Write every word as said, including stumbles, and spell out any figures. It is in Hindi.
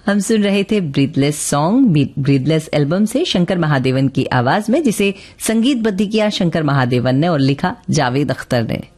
हम सुन रहे थे ब्रीथलेस सॉन्ग ब्रीथलेस एल्बम से शंकर महादेवन की आवाज में, जिसे संगीतबद्ध किया शंकर महादेवन ने और लिखा जावेद अख्तर ने।